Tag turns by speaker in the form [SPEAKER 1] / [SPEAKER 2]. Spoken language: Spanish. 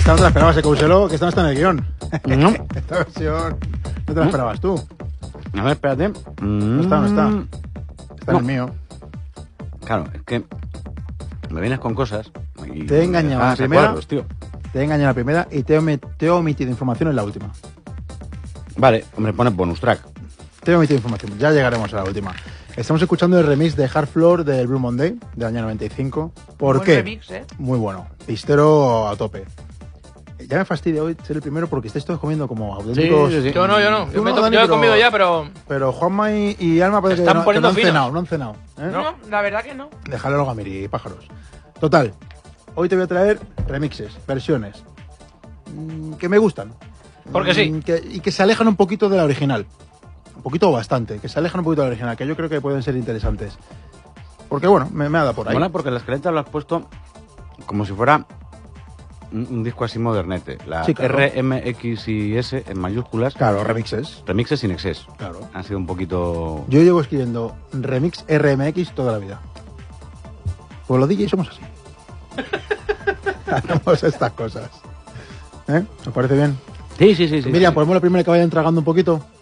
[SPEAKER 1] Esta no te la esperabas, Couselo, que esta no está en el guión.
[SPEAKER 2] No.
[SPEAKER 1] Esta versión no te la esperabas tú.
[SPEAKER 2] A ver, espérate.
[SPEAKER 1] No está. Está en el mío.
[SPEAKER 2] Claro, es que me vienes con cosas. Y
[SPEAKER 1] Te he engañado en la primera.
[SPEAKER 2] Cuadros, tío.
[SPEAKER 1] Te he engañado en la primera y te he omitido información en la última.
[SPEAKER 2] Vale, hombre, pones bonus track.
[SPEAKER 1] Te he omitido información. Ya llegaremos a la última. Estamos escuchando el remix de Hard Floor del Blue Monday del año 95. ¿Por
[SPEAKER 3] Buen
[SPEAKER 1] qué?
[SPEAKER 3] remix,
[SPEAKER 1] Muy bueno. Pistero a tope. Ya me fastidia hoy ser el primero porque estáis todos comiendo como auténticos...
[SPEAKER 2] Sí.
[SPEAKER 3] Yo no.
[SPEAKER 1] Tú no,
[SPEAKER 3] Yo
[SPEAKER 1] Dani,
[SPEAKER 3] he comido ya, pero...
[SPEAKER 1] Pero Juanma y Alma parece
[SPEAKER 3] Están
[SPEAKER 1] que no han
[SPEAKER 3] poniendo
[SPEAKER 1] cenado.
[SPEAKER 3] finos.
[SPEAKER 1] No han cenado. ¿eh?
[SPEAKER 3] No, la verdad que no.
[SPEAKER 1] Déjale luego a Miri, pájaros. Total. Hoy te voy a traer remixes, versiones. Que me gustan.
[SPEAKER 3] Porque sí.
[SPEAKER 1] Y que se alejan un poquito de la original. Un poquito o bastante. Que se alejan un poquito de la original. Que yo creo que pueden ser interesantes. Porque bueno, me ha dado por ahí.
[SPEAKER 2] Mola porque la escaleta lo has puesto como si fuera un disco así modernete. La
[SPEAKER 1] Sí, claro.
[SPEAKER 2] R, M, X y S en mayúsculas.
[SPEAKER 1] Claro, remixes.
[SPEAKER 2] Remixes sin exceso.
[SPEAKER 1] Claro.
[SPEAKER 2] Han sido un poquito...
[SPEAKER 1] Yo llevo escribiendo remix RMX toda la vida. Pues los DJs somos así. Hacemos estas cosas. ¿Eh? ¿Os parece bien?
[SPEAKER 2] Sí.
[SPEAKER 1] Miriam, ponemos la primera que vayan tragando un poquito.